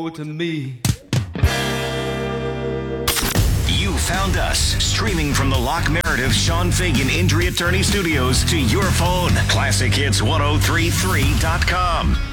to me. You found us streaming from the Locke Meredith Sean Fagan Injury Attorney Studios to your phone. ClassicHits1033.com.